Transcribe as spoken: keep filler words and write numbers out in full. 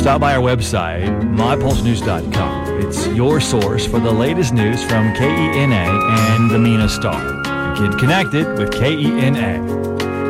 stop by our website, my pulse news dot com. It's your source for the latest news from K E N A and the Mena Star. Get connected with K E N A.